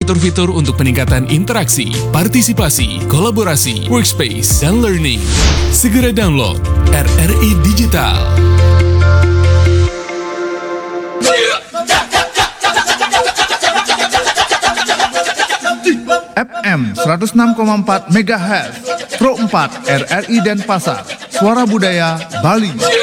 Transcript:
fitur-fitur untuk peningkatan interaksi, partisipasi, kolaborasi, workspace, dan learning. Segera download RRI Digital. FM 106,4 MHz Pro 4 RRI Denpasar, Suara Budaya Bali.